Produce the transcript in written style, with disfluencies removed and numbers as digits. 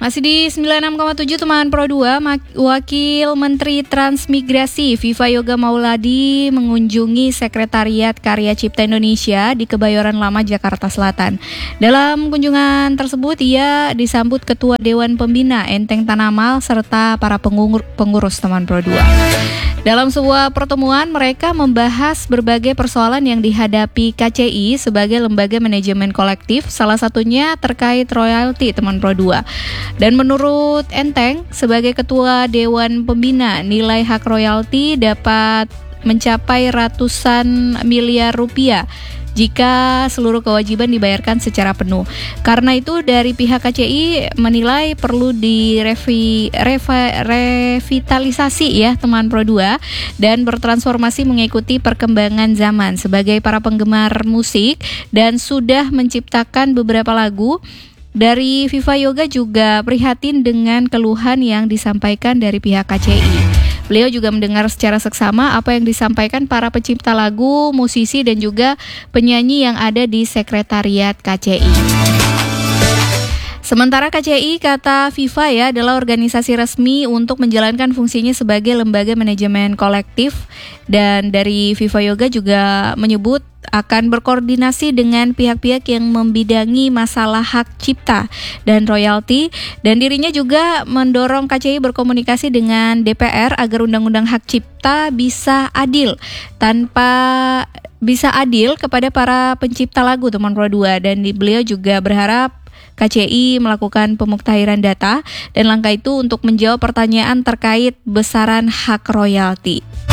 Masih di 96,7 teman Pro 2, Wakil Menteri Transmigrasi Viva Yoga Mauladi mengunjungi Sekretariat Karya Cipta Indonesia di Kebayoran Lama, Jakarta Selatan. Dalam kunjungan tersebut, ia disambut Ketua Dewan Pembina Enteng Tanamal serta para pengurus teman Pro 2. Dalam sebuah pertemuan, mereka membahas berbagai persoalan yang dihadapi KCI sebagai lembaga manajemen kolektif, salah satunya terkait royalti teman Pro 2. Dan menurut Enteng, sebagai Ketua Dewan Pembina, nilai hak royalti dapat mencapai ratusan miliar rupiah jika seluruh kewajiban dibayarkan secara penuh. Karena itu dari pihak KCI menilai perlu revitalisasi ya teman Pro 2 dan bertransformasi mengikuti perkembangan zaman sebagai para penggemar musik dan sudah menciptakan beberapa lagu. Dari Viva Yoga juga prihatin dengan keluhan yang disampaikan dari pihak KCI. Beliau juga mendengar secara seksama apa yang disampaikan para pencipta lagu, musisi, dan juga penyanyi yang ada di Sekretariat KCI. Sementara KCI, kata Viva ya, adalah organisasi resmi untuk menjalankan fungsinya sebagai lembaga manajemen kolektif. Dan dari Viva Yoga juga menyebut akan berkoordinasi dengan pihak-pihak yang membidangi masalah hak cipta dan royalti, dan dirinya juga mendorong KCI berkomunikasi dengan DPR agar undang-undang hak cipta bisa adil kepada para pencipta lagu teman Pro 2. Dan beliau juga berharap KCI melakukan pemuktahiran data dan langkah itu untuk menjawab pertanyaan terkait besaran hak royalti.